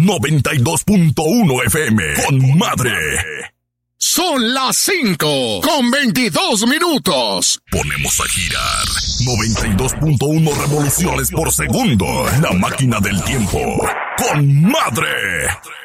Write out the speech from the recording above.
92.1 FM con madre. Son las 5:22. Ponemos a girar 92.1 revoluciones por segundo. La máquina del tiempo con madre.